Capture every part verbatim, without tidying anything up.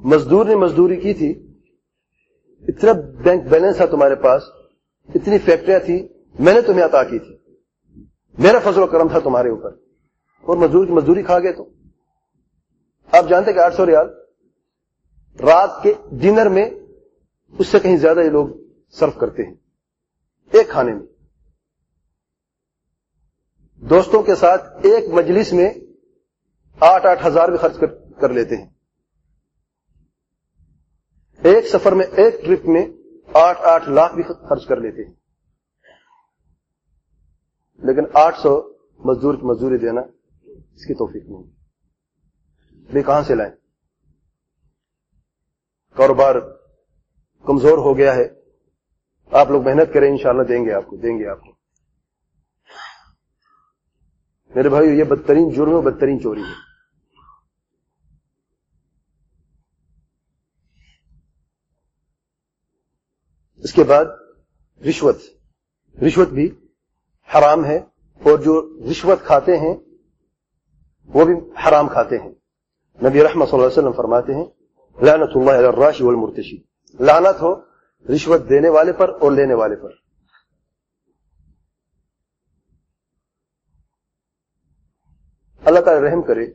مزدور نے مزدوری کی تھی, اتنا بینک بیلنس تھا تمہارے پاس, اتنی فیکٹریاں تھی, میں نے تمہیں عطا کی تھی, میرا فضل و کرم تھا تمہارے اوپر, اور مزدور کی مزدوری کھا گئے. تو آپ جانتے کہ آٹھ سو ریال رات کے ڈنر میں اس سے کہیں زیادہ یہ لوگ صرف کرتے ہیں ایک کھانے میں. دوستوں کے ساتھ ایک مجلس میں آٹھ آٹھ ہزار بھی خرچ کر لیتے ہیں. ایک سفر میں, ایک ٹرپ میں آٹھ آٹھ لاکھ بھی خرچ کر لیتے ہیں. لیکن آٹھ سو مزدور کی مزدوری دینا اس کی توفیق نہیں. بھی کہاں سے لائیں؟ کاروبار کمزور ہو گیا ہے, آپ لوگ محنت کریں, انشاءاللہ دیں گے آپ کو, دیں گے آپ کو. میرے بھائی یہ بدترین جرم و بدترین چوری ہے. اس کے بعد رشوت. رشوت بھی حرام ہے, اور جو رشوت کھاتے ہیں وہ بھی حرام کھاتے ہیں. نبی رحمت صلی اللہ علیہ وسلم فرماتے ہیں لعنت اللہ علی الراشی والمرتشی, لعنت ہو رشوت دینے والے پر اور لینے والے پر. اللہ تعالی رحم کرے.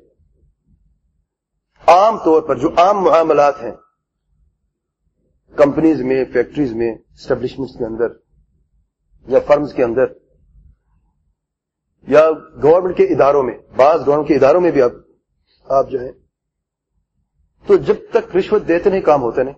عام طور پر جو عام معاملات ہیں کمپنیز میں, فیکٹریز میں, اسٹیبلشمنٹس کے اندر یا فرمز کے اندر یا گورنمنٹ کے اداروں میں, بعض گورنمنٹ کے اداروں میں بھی اب آپ جو ہے تو جب تک رشوت دیتے نہیں کام ہوتے نہیں.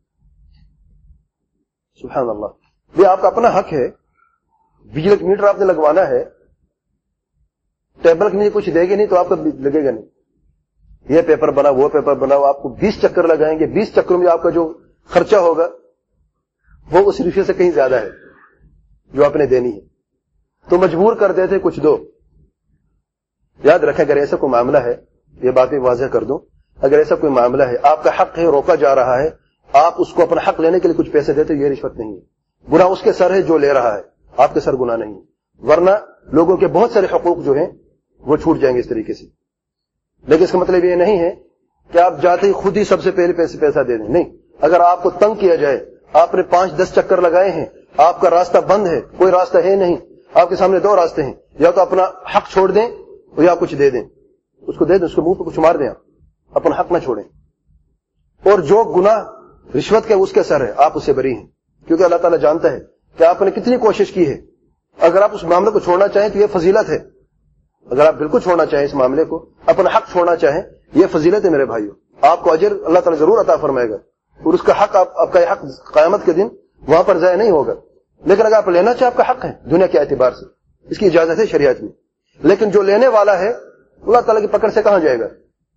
سبحان اللہ. یہ آپ کا اپنا حق ہے, بجلی کا میٹر آپ نے لگوانا ہے, ٹیبل کے لیے کچھ دے گے نہیں تو آپ کا لگے گا نہیں. یہ پیپر بنا, وہ پیپر بنا, آپ کو بیس چکر لگائیں گے, بیس چکروں میں آپ کا جو خرچہ ہوگا وہ اس رشوت سے کہیں زیادہ ہے جو آپ نے دینی ہے. تو مجبور کر دیتے کچھ دو. یاد رکھیں اگر ایسا کوئی معاملہ ہے, یہ باتیں واضح کر دوں, اگر ایسا کوئی معاملہ ہے آپ کا حق ہے, روکا جا رہا ہے, آپ اس کو اپنا حق لینے کے لیے کچھ پیسے دیتے, یہ رشوت نہیں ہے. گناہ اس کے سر ہے جو لے رہا ہے, آپ کے سر گناہ نہیں ہے. ورنہ لوگوں کے بہت سارے حقوق جو ہیں وہ چھوٹ جائیں گے اس طریقے سے. لیکن اس کا مطلب یہ نہیں ہے کہ آپ جاتے ہی خود ہی سب سے پہلے پیسے پیسہ دے دیں. نہیں, اگر آپ کو تنگ کیا جائے, آپ نے پانچ دس چکر لگائے ہیں, آپ کا راستہ بند ہے, کوئی راستہ ہے نہیں, آپ کے سامنے دو راستے ہیں, یا تو اپنا حق چھوڑ دیں یا کچھ دے دیں, اس کو دے دیں, اس کو منہ پہ کچھ مار دیں, آپ اپنا حق نہ چھوڑیں. اور جو گناہ رشوت کے اس کے سر ہے آپ اس سے بری ہیں, کیونکہ اللہ تعالیٰ جانتا ہے کہ آپ نے کتنی کوشش کی ہے. اگر آپ اس معاملے کو چھوڑنا چاہیں تو یہ فضیلت ہے. اگر آپ بالکل چھوڑنا چاہیں اس معاملے کو, اپنا حق چھوڑنا چاہیں, یہ فضیلت ہے میرے بھائیوں. آپ کو اجر اللہ تعالیٰ ضرور عطا فرمائے گا, اور اس کا حق آپ, آپ کا حق قیامت کے دن وہاں پر ضائع نہیں ہوگا. لیکن اگر آپ لینا چاہیں, آپ کا حق ہے دنیا کے اعتبار سے, اس کی اجازت ہے شریعت میں. لیکن جو لینے والا ہے اللہ تعالیٰ کی پکڑ سے کہاں جائے گا؟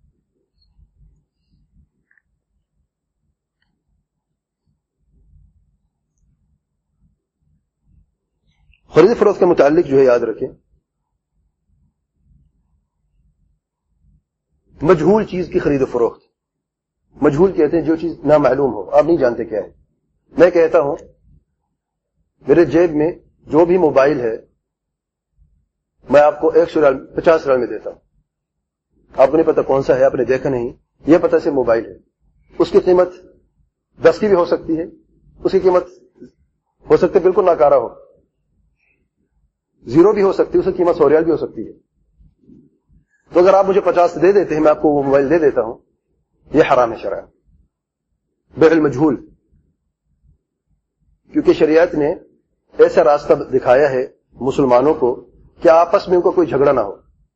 خرید فروخت کے متعلق جو ہے یاد رکھیں, مجہول چیز کی خرید و فروخت. مجہول کہتے ہیں جو چیز نامعلوم ہو, آپ نہیں جانتے کیا ہے. میں کہتا ہوں میرے جیب میں جو بھی موبائل ہے میں آپ کو ایک سو ریال پچاس ریال میں دیتا ہوں. آپ کو نہیں پتا کون سا ہے, آپ نے دیکھا نہیں, یہ پتا سے موبائل ہے. اس کی قیمت دس کی بھی ہو سکتی ہے, اس کی قیمت ہو سکتی ہے بالکل ناکارہ ہو, زیرو بھی ہو سکتی ہے, اس کی قیمت سو ریال بھی ہو سکتی ہے. تو اگر آپ مجھے پچاس دے دیتے ہیں, میں آپ کو وہ موبائل دے دیتا ہوں, یہ حرام ہے شرعاً, بیع المجہول. کیونکہ شریعت نے ایسا راستہ دکھایا ہے مسلمانوں کو کہ آپس میں ان کو کوئی جھگڑا نہ ہو.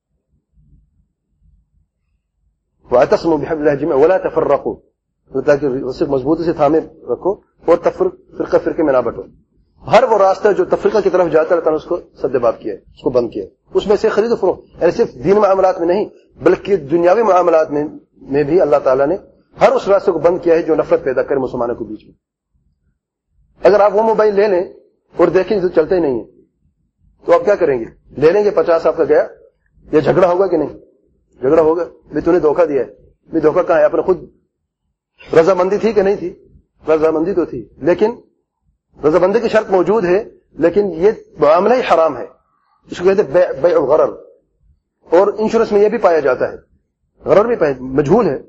وَاعْتَصِمُوا بِحَبْلِ اللَّهِ جَمِيعًا وَلَا تَفَرَّقُوا, تاکہ اسے مضبوطی سے تھامے رکھو اور فرقہ فرقے میں نہ بٹو. ہر وہ راستہ جو تفریقہ کی طرف جاتا رہتا ہے اس کو سد باب کیا ہے, اس کو بند کیا ہے. اس میں سے خرید و فروخت, یعنی صرف دین معاملات میں نہیں بلکہ دنیاوی معاملات میں میں بھی اللہ تعالیٰ نے ہر اس راستے کو بند کیا ہے جو نفرت پیدا کرے مسلمانوں کے بیچ میں. اگر آپ وہ موبائل لے لیں اور دیکھیں تو چلتے ہی نہیں ہے, تو آپ کیا کریں گے؟ لے لیں گے, پچاس آپ کا گیا, یہ جھگڑا ہوگا کہ نہیں؟ جھگڑا ہوگا. بھی تو نے دھوکہ دیا ہے. بھی دھوکہ کہاں ہے؟ آپ نے خود رضامندی تھی کہ نہیں تھی؟ رضامندی تو تھی, لیکن رضامندی کی شرط موجود ہے, لیکن یہ معاملہ ہی حرام ہے. اس کو کہتے ہیں بیع الغرر, اور انشورنس میں یہ بھی پایا جاتا ہے, غرر بھی پایا, مجہول ہے.